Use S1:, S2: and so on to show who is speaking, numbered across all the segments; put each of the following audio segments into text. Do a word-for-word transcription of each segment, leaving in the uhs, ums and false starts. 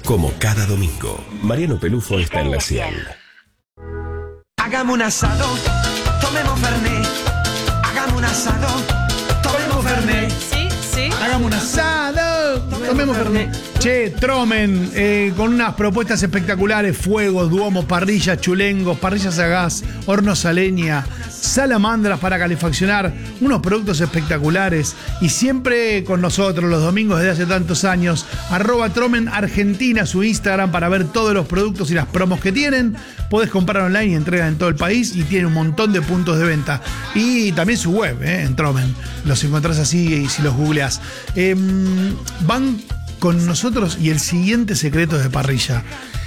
S1: como cada domingo. Mariano Pelufo está en la Cial.
S2: Hagamos un asado, tomemos fernet. Hagamos un asado, tomemos fernet.
S3: Sí, sí.
S4: Hagamos un asado, tomemos fernet. Che, Tromen, eh, con unas propuestas espectaculares: fuegos, duomos, parrillas, chulengos, parrillas a gas, hornos a leña, salamandras para calefaccionar, unos productos espectaculares. Y siempre con nosotros los domingos desde hace tantos años. Arroba Tromen Argentina, su Instagram, para ver todos los productos y las promos que tienen. Podés comprar online y entregan en todo el país, y tiene un montón de puntos de venta. Y también su web, eh, en Tromen. Los encontrás así y si los googleás. Eh, van con nosotros y el siguiente secreto de parrilla.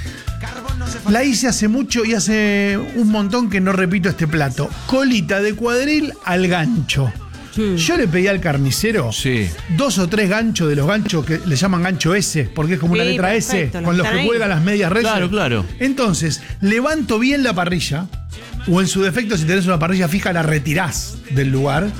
S4: La hice hace mucho y hace un montón que no repito este plato. Colita de cuadril al gancho. Hmm. Yo le pedí al carnicero sí. dos o tres ganchos de los ganchos que le llaman gancho S, porque es como sí, una letra perfecto, S, con los que cuelgan las medias reses.
S5: Claro, claro.
S4: Entonces, levanto bien la parrilla, o en su defecto, si tenés una parrilla fija, la retirás del lugar.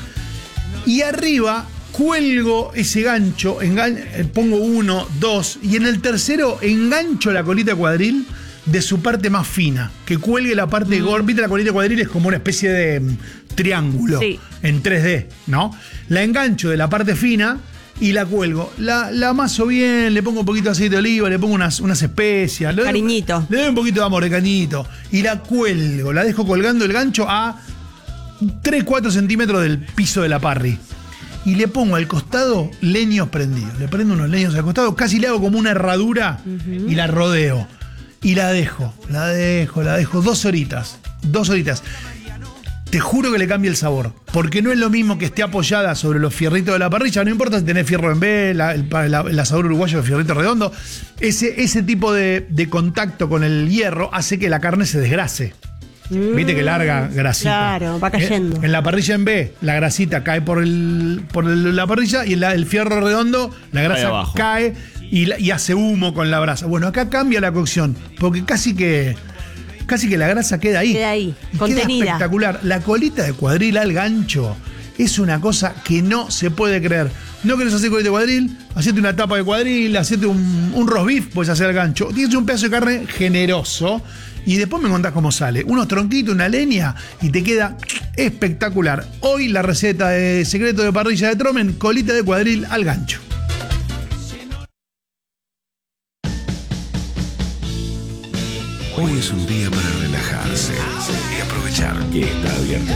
S4: Y arriba cuelgo ese gancho, engan- pongo uno, dos, y en el tercero engancho la colita de cuadril de su parte más fina, que cuelgue la parte mm. gorda. ¿Viste? La colita de cuadril es como una especie de um, triángulo sí. en tres D, ¿no? La engancho de la parte fina y la cuelgo. La, la amaso bien, le pongo un poquito de aceite de oliva, le pongo unas, unas especias. Le doy,
S3: cariñito.
S4: Le doy un poquito de amor, de cariñito. Y la cuelgo, la dejo colgando el gancho a tres cuatro centímetros del piso de la parry. Y le pongo al costado leños prendidos. Le prendo unos leños al costado, casi le hago como una herradura uh-huh. y la rodeo. Y la dejo, la dejo, la dejo dos horitas. Dos horitas. Te juro que le cambia el sabor. Porque no es lo mismo que esté apoyada sobre los fierritos de la parrilla. No importa si tenés fierro en B, la, el, la, el asador uruguayo de fierrito redondo. Ese, ese tipo de, de contacto con el hierro hace que la carne se desgrase. Mm, Viste que larga grasita.
S3: Claro, va cayendo.
S4: En, en la parrilla en B, la grasita cae por, el, por el, la parrilla, y en la, el fierro redondo, la grasa cae y, la, y hace humo con la brasa. Bueno, acá cambia la cocción, porque casi que casi que la grasa queda ahí.
S3: Queda ahí,
S4: y
S3: contenida.
S4: Queda espectacular. La colita de cuadril al gancho es una cosa que no se puede creer. No querés hacer colita de cuadril, hacete una tapa de cuadril, hacete un, un roast beef, puedes hacer al gancho. Tienes un pedazo de carne generoso. Y después me contás cómo sale. Unos tronquitos, una leña, y te queda espectacular. Hoy la receta de secreto de parrilla de Tromen: colita de cuadril al gancho.
S1: Hoy es un día para relajarse y aprovechar que está abierto